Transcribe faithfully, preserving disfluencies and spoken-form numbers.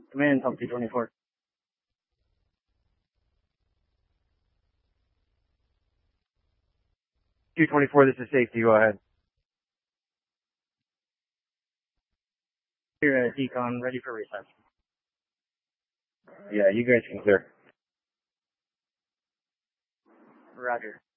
Command, Pump two twenty-four. two twenty-four, this is safety, go ahead. Here at Decon, ready for reception. Yeah, you guys can clear. Roger.